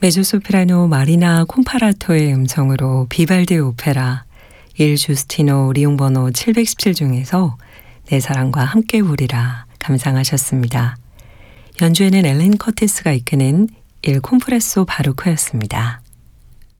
메조소프라노 마리나 콤파라토의 음성으로 비발디 오페라 일 주스티노 리옹 번호 717 중에서 내 사랑과 함께 부리라 감상하셨습니다. 연주에는 엘렌 커티스가 이끄는 일 콤프레소 바루코였습니다.